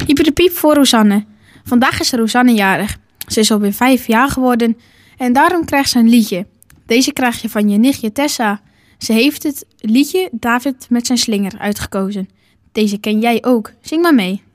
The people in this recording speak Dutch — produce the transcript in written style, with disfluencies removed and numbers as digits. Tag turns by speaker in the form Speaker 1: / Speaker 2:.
Speaker 1: Hyper de piep voor Rosanne. Vandaag is Rosanne jarig. Ze is alweer 5 jaar geworden en daarom krijgt ze een liedje. Deze krijg je van je nichtje Tessa. Ze heeft het liedje David met zijn slinger uitgekozen. Deze ken jij ook. Zing maar mee.